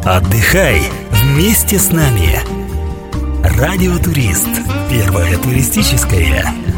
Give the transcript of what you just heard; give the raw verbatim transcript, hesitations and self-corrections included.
Отдыхай вместе с нами. Радио Турист. Первое туристическое.